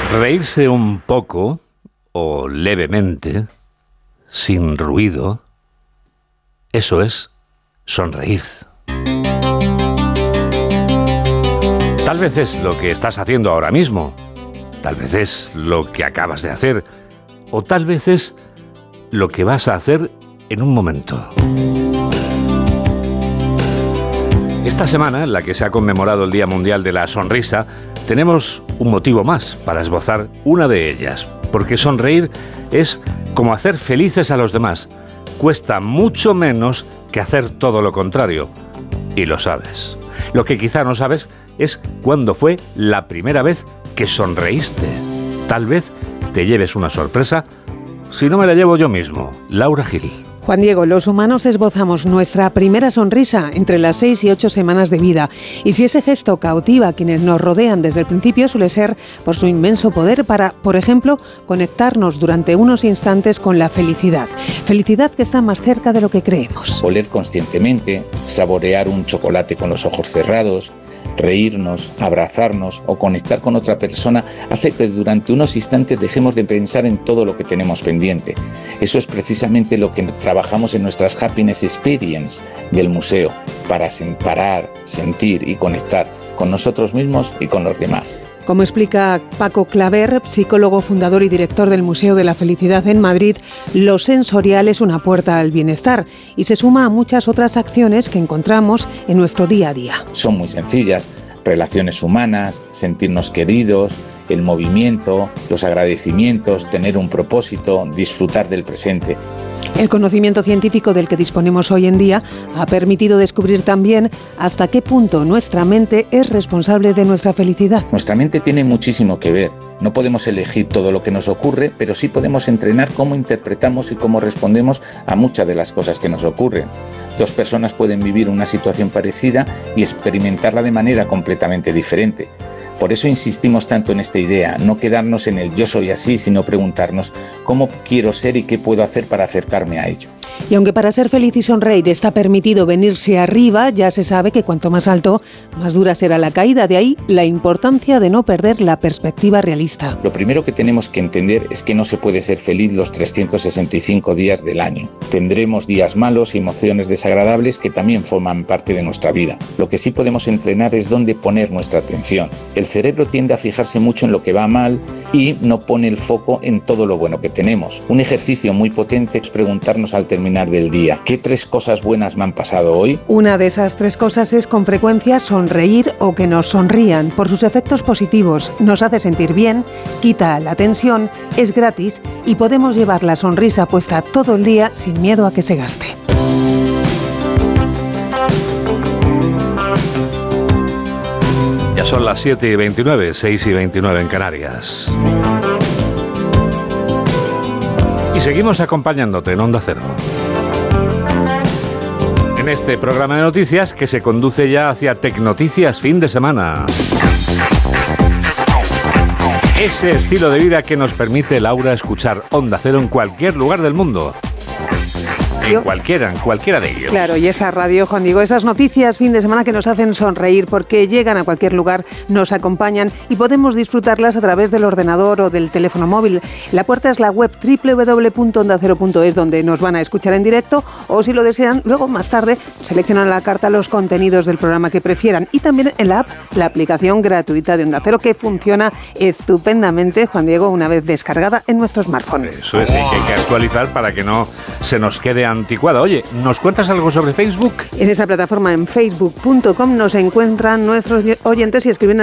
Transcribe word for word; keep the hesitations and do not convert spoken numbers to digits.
Reírse un poco o levemente, sin ruido, eso es sonreír. Tal vez es lo que estás haciendo ahora mismo, tal vez es lo que acabas de hacer, o tal vez es lo que vas a hacer en un momento. Esta semana, en la que se ha conmemorado el Día Mundial de la Sonrisa, tenemos un motivo más para esbozar una de ellas, porque sonreír es como hacer felices a los demás. Cuesta mucho menos que hacer todo lo contrario, y lo sabes. Lo que quizá no sabes es cuándo fue la primera vez que sonreíste. Tal vez te lleves una sorpresa, si no me la llevo yo mismo. Laura Gil. Juan Diego, los humanos esbozamos nuestra primera sonrisa entre las seis y ocho semanas de vida. Y si ese gesto cautiva a quienes nos rodean desde el principio, suele ser por su inmenso poder para, por ejemplo, conectarnos durante unos instantes con la felicidad. Felicidad que está más cerca de lo que creemos. Oler conscientemente, saborear un chocolate con los ojos cerrados, reírnos, abrazarnos o conectar con otra persona hace que durante unos instantes dejemos de pensar en todo lo que tenemos pendiente. Eso es precisamente lo que trabajamos en nuestras Happiness Experience del museo, para parar, sentir y conectar con nosotros mismos y con los demás. Como explica Paco Claver, psicólogo, fundador y director del Museo de la Felicidad en Madrid, lo sensorial es una puerta al bienestar y se suma a muchas otras acciones que encontramos en nuestro día a día. Son muy sencillas: relaciones humanas, sentirnos queridos, el movimiento, los agradecimientos, tener un propósito, disfrutar del presente. El conocimiento científico del que disponemos hoy en día ha permitido descubrir también hasta qué punto nuestra mente es responsable de nuestra felicidad. Nuestra mente tiene muchísimo que ver. No podemos elegir todo lo que nos ocurre, pero sí podemos entrenar cómo interpretamos y cómo respondemos a muchas de las cosas que nos ocurren. Dos personas pueden vivir una situación parecida y experimentarla de manera completamente diferente. Por eso insistimos tanto en esta idea, no quedarnos en el yo soy así, sino preguntarnos cómo quiero ser y qué puedo hacer para acercarme a ello. Y aunque para ser feliz y sonreír está permitido venirse arriba, ya se sabe que cuanto más alto, más dura será la caída. De ahí la importancia de no perder la perspectiva realista. Lo primero que tenemos que entender es que no se puede ser feliz los trescientos sesenta y cinco días del año. Tendremos días malos y emociones desagradables que también forman parte de nuestra vida. Lo que sí podemos entrenar es dónde poner nuestra atención. El cerebro tiende a fijarse mucho en lo que va mal y no pone el foco en todo lo bueno que tenemos. Un ejercicio muy potente es preguntarnos al terminar del día: ¿qué tres cosas buenas me han pasado hoy? Una de esas tres cosas es con frecuencia sonreír o que nos sonrían. Por sus efectos positivos, nos hace sentir bien, quita la tensión, es gratis y podemos llevar la sonrisa puesta todo el día sin miedo a que se gaste. Ya son las siete y veintinueve, seis y veintinueve en Canarias. Y seguimos acompañándote en Onda Cero. En este programa de noticias que se conduce ya hacia Tecnoticias fin de semana. Ese estilo de vida que nos permite, Laura, escuchar Onda Cero en cualquier lugar del mundo. En cualquiera, en cualquiera de ellos. Claro, y esa radio, Juan Diego, esas noticias fin de semana que nos hacen sonreír porque llegan a cualquier lugar, nos acompañan y podemos disfrutarlas a través del ordenador o del teléfono móvil. La puerta es la web doble u doble u doble u punto onda cero punto es, donde nos van a escuchar en directo, o si lo desean, luego más tarde seleccionan a la carta los contenidos del programa que prefieran. Y también en la app, la aplicación gratuita de Onda Cero, que funciona estupendamente, Juan Diego, una vez descargada en nuestro smartphone. Eso es, hay que actualizar para que no se nos quede anticuada. Oye, ¿nos cuentas algo sobre Facebook? En esa plataforma, en facebook punto com, nos encuentran nuestros oyentes y escriben